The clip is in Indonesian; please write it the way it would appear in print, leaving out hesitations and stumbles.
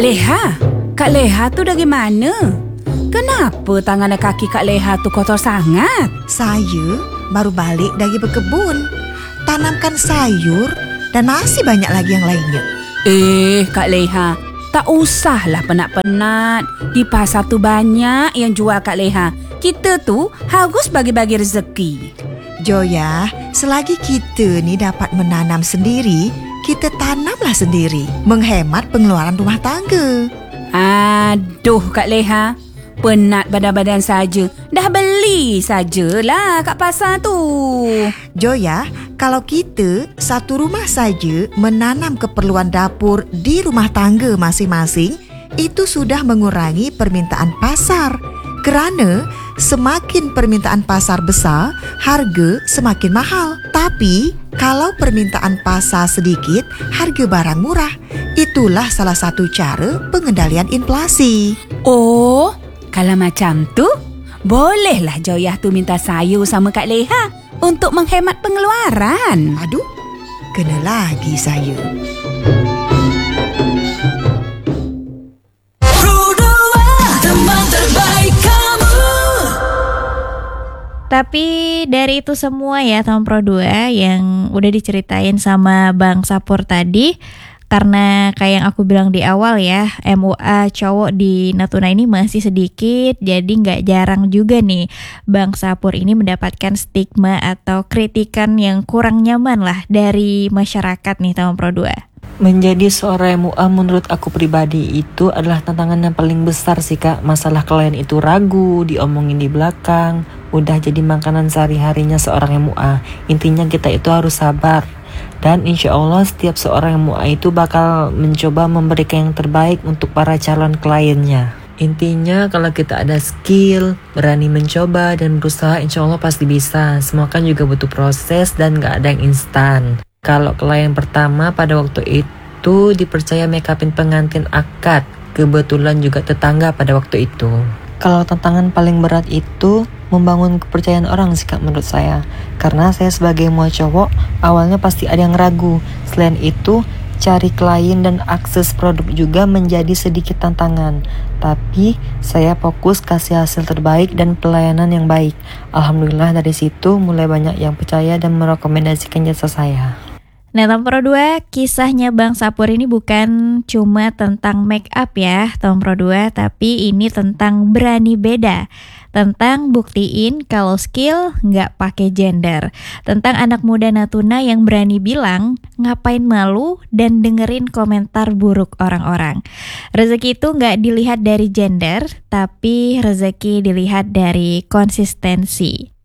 Leha, Kak Leha tu dari mana? Kenapa tangan dan kaki Kak Leha tu kotor sangat? Saya baru balik dari berkebun. Tanamkan sayur dan masih banyak lagi yang lainnya. Kak Leha, tak usahlah penat-penat. Di pasar tu banyak yang jual Kak Leha. Kita tu harus bagi-bagi rezeki. Joya, selagi kita ni dapat menanam sendiri, kita tanamlah sendiri. Menghemat pengeluaran rumah tangga. Aduh Kak Leha, penat badan-badan saja. Dah beli sajalah kat pasar tu. Joya, kalau kita satu rumah saja menanam keperluan dapur di rumah tangga masing-masing, itu sudah mengurangi permintaan pasar. Kerana semakin permintaan pasar besar, harga semakin mahal. Tapi kalau permintaan pasar sedikit, harga barang murah. Itulah salah satu cara pengendalian inflasi. Oh, kalau macam tu, bolehlah Joyah tu minta sayur sama Kak Leha untuk menghemat pengeluaran. Aduh, kena lagi saya. Tapi dari itu semua ya teman Pro 2 yang udah diceritain sama Bang Sapur tadi, karena kayak yang aku bilang di awal ya, MUA cowok di Natuna ini masih sedikit, jadi gak jarang juga nih Bang Sapur ini mendapatkan stigma atau kritikan yang kurang nyaman lah dari masyarakat nih teman Pro 2. Menjadi seorang MUA menurut aku pribadi itu adalah tantangan yang paling besar sih Kak. Masalah klien itu ragu, diomongin di belakang, udah jadi makanan sehari-harinya seorang MUA. Intinya kita itu harus sabar. Dan insya Allah setiap seorang MUA itu bakal mencoba memberikan yang terbaik untuk para calon kliennya. Intinya kalau kita ada skill, berani mencoba dan berusaha, insya Allah pasti bisa. Semua kan juga butuh proses dan gak ada yang instan. Kalau klien pertama pada waktu itu dipercaya make upin pengantin akad, kebetulan juga tetangga pada waktu itu. Kalau tantangan paling berat itu membangun kepercayaan orang sih Kak menurut saya. Karena saya sebagai MUA cowok awalnya pasti ada yang ragu. Selain itu cari klien dan akses produk juga menjadi sedikit tantangan. Tapi saya fokus kasih hasil terbaik dan pelayanan yang baik. Alhamdulillah dari situ mulai banyak yang percaya dan merekomendasikan jasa saya. Nah, teman Pro 2, kisahnya Bang Sapur ini bukan cuma tentang make up ya, teman Pro 2, tapi ini tentang berani beda. Tentang buktiin kalau skill nggak pakai gender. Tentang anak muda Natuna yang berani bilang ngapain malu dan dengerin komentar buruk orang-orang. Rezeki itu nggak dilihat dari gender, tapi rezeki dilihat dari konsistensi.